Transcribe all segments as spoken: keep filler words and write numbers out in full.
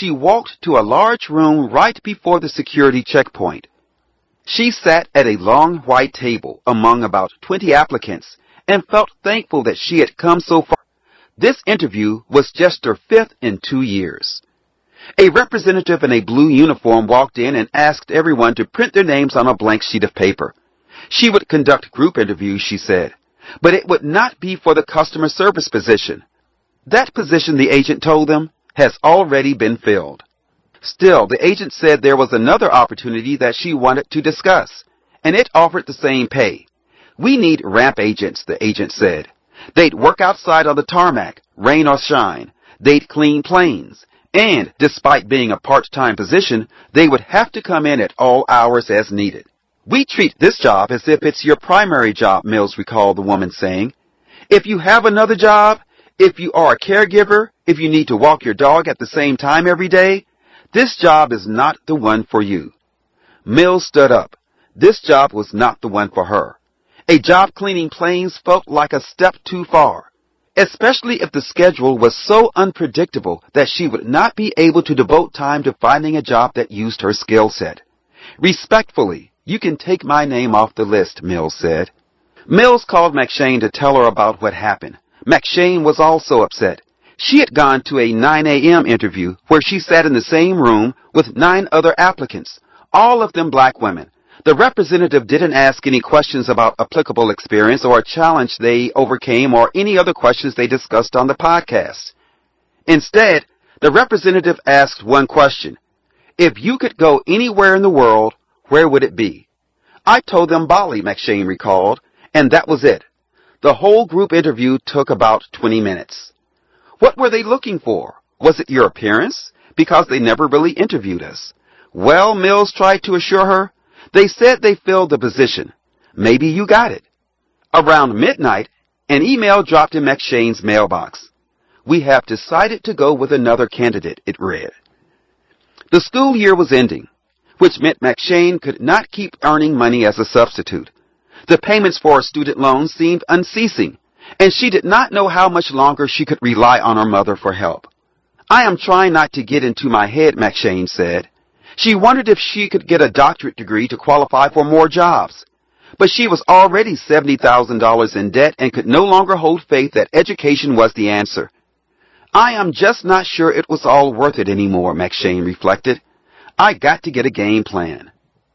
she walked to a large room right before the security checkpoint. She sat at a long white table among about twenty applicants and felt thankful that she had come so far. This interview was just her fifth in two years. A representative in a blue uniform walked in and asked everyone to print their names on a blank sheet of paper. She would conduct group interviews, she said, but it would not be for the customer service position. That position, the agent told them, has already been filled. Still, the agent said there was another opportunity that she wanted to discuss, and it offered the same pay. We need ramp agents, the agent said. They'd work outside on the tarmac, rain or shine. They'd clean planes. And, despite being a part-time position, they would have to come in at all hours as needed. We treat this job as if it's your primary job, Mills recalled the woman saying. If you have another job, if you are a caregiver, if you need to walk your dog at the same time every day, this job is not the one for you. Mills stood up. This job was not the one for her. A job cleaning planes felt like a step too far, especially if the schedule was so unpredictable that she would not be able to devote time to finding a job that used her skill set. Respectfully, you can take my name off the list, Mills said. Mills called McShane to tell her about what happened. McShane was also upset. She had gone to a nine a.m. interview where she sat in the same room with nine other applicants, all of them black women. The representative didn't ask any questions about applicable experience or a challenge they overcame or any other questions they discussed on the podcast. Instead, the representative asked one question. If you could go anywhere in the world, where would it be? I told them Bali, McShane recalled, and that was it. The whole group interview took about twenty minutes. What were they looking for? Was it your appearance? Because they never really interviewed us. Well, Mills tried to assure her, they said they filled the position. Maybe you got it. Around midnight, an email dropped in McShane's mailbox. We have decided to go with another candidate, it read. The school year was ending, which meant McShane could not keep earning money as a substitute. The payments for her student loans seemed unceasing, and she did not know how much longer she could rely on her mother for help. I am trying not to get into my head, McShane said. She wondered if she could get a doctorate degree to qualify for more jobs. But she was already seventy thousand dollars in debt and could no longer hold faith that education was the answer. I am just not sure it was all worth it anymore, McShane reflected. I got to get a game plan.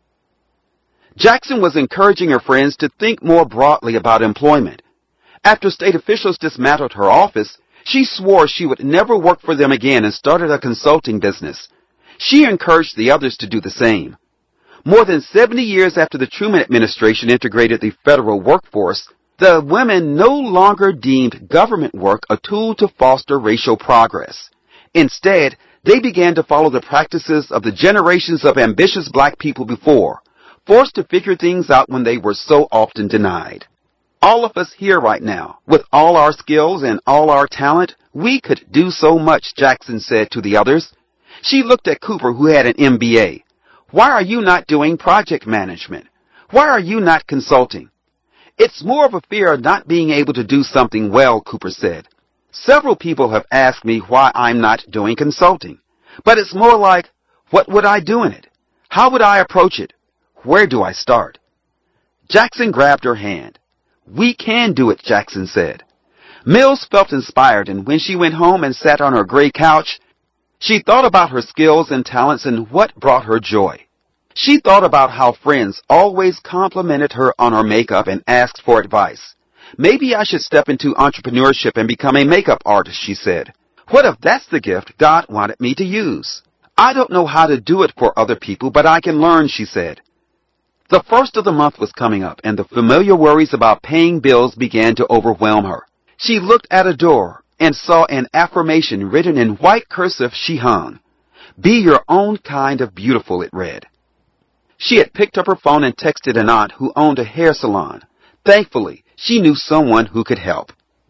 Jackson was encouraging her friends to think more broadly about employment. After state officials dismantled her office, she swore she would never work for them again and started a consulting business. She encouraged the others to do the same. More than seventy years after the Truman administration integrated the federal workforce, the women no longer deemed government work a tool to foster racial progress. Instead, they began to follow the practices of the generations of ambitious black people before, forced to figure things out when they were so often denied. All of us here right now, with all our skills and all our talent, we could do so much, Jackson said to the others. She looked at Cooper, who had an M B A. Why are you not doing project management? Why are you not consulting? It's more of a fear of not being able to do something well, Cooper said. Several people have asked me why I'm not doing consulting. But it's more like, what would I do in it? How would I approach it? Where do I start? Jackson grabbed her hand. We can do it, Jackson said. Mills felt inspired, and when she went home and sat on her gray couch, she thought about her skills and talents and what brought her joy. She thought about how friends always complimented her on her makeup and asked for advice. Maybe I should step into entrepreneurship and become a makeup artist, she said. What if that's the gift God wanted me to use? I don't know how to do it for other people, but I can learn, she said. The first of the month was coming up, and the familiar worries about paying bills began to overwhelm her. She looked at a door and saw an affirmation written in white cursive she hung. Be your own kind of beautiful, it read. She had picked up her phone and texted an aunt who owned a hair salon. Thankfully, she knew someone who could help.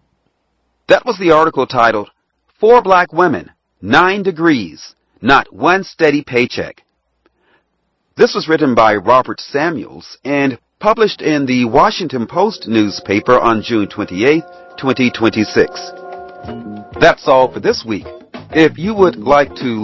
That was the article titled, Four Black Women, Nine Degrees, Not One Steady Paycheck. This was written by Robert Samuels and published in the Washington Post newspaper on June twenty-eighth, twenty twenty-six. That's all for this week. If you would like to